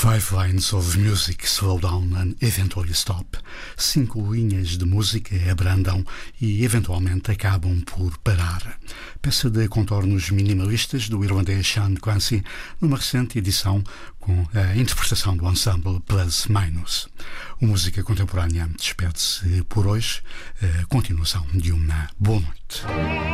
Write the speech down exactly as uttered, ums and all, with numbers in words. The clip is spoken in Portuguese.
Five lines of music slow down and eventually stop. Cinco linhas de música abrandam e eventualmente acabam por parar. Peça de contornos minimalistas do irlandês Sean Clancy, numa recente edição com a interpretação do ensemble Plus Minus. O Música Contemporânea despede-se por hoje. A continuação de uma boa noite.